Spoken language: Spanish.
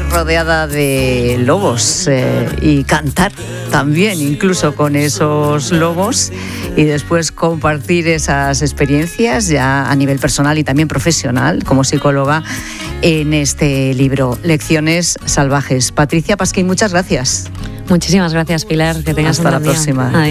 vivir rodeada de lobos y cantar también, incluso con esos lobos, y después compartir esas experiencias ya a nivel personal y también profesional como psicóloga en este libro, Lecciones Salvajes. Patricia Pasquín, muchas gracias. Muchísimas gracias, Pilar. Que tengas Hasta un buen día. Hasta la próxima. Adiós.